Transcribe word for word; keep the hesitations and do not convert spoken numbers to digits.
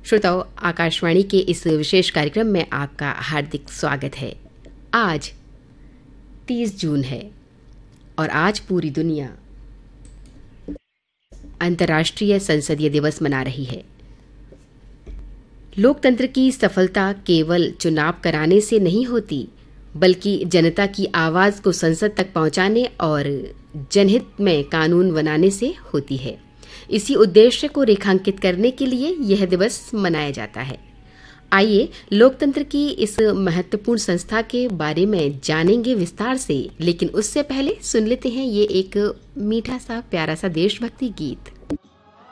श्रोताओं, आकाशवाणी के इस विशेष कार्यक्रम में आपका हार्दिक स्वागत है। आज तीस जून है और आज पूरी दुनिया अंतर्राष्ट्रीय संसदीय दिवस मना रही है। लोकतंत्र की सफलता केवल चुनाव कराने से नहीं होती, बल्कि जनता की आवाज़ को संसद तक पहुंचाने और जनहित में कानून बनाने से होती है। इसी उद्देश्य को रेखांकित करने के लिए यह दिवस मनाया जाता है। आइए लोकतंत्र की इस महत्वपूर्ण संस्था के बारे में जानेंगे विस्तार से, लेकिन उससे पहले सुन लेते हैं ये एक मीठा सा प्यारा सा देशभक्ति गीत।